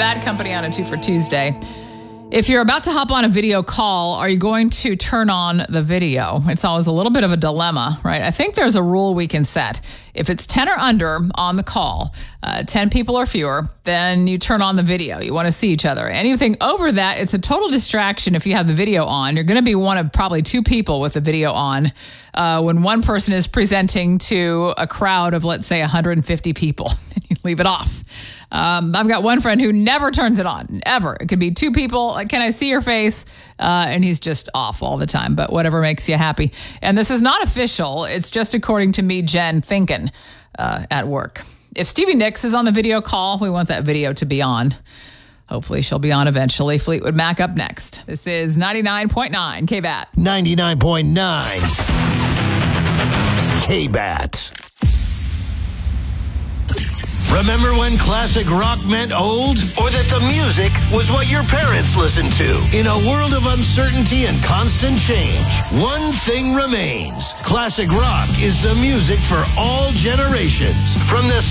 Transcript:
Bad Company on a 2 for Tuesday. If you're about to hop on a video call, are you going to turn on the video? It's always a little bit of a dilemma, right? I think there's a rule we can set. If it's 10 or under on the call, 10 people or fewer, then you turn on the video. You want to see each other. Anything over that, it's a total distraction if you have the video on. You're going to be one of probably two people with the video on when one person is presenting to a crowd of, let's say, 150 people. And you leave it off. I've got one friend who never turns it on, ever. It could be two people. Like, can I see your face? And he's just off all the time, but whatever makes you happy. And this is not official. It's just according to me, Jen, thinking at work. If Stevie Nicks is on the video call, we want that video to be on. Hopefully she'll be on eventually. Fleetwood Mac up next. This is 99.9 KBAT. 99.9 KBAT. Remember when classic rock meant old? Or that the music was what your parents listened to? In a world of uncertainty and constant change, one thing remains. Classic rock is the music for all generations. From the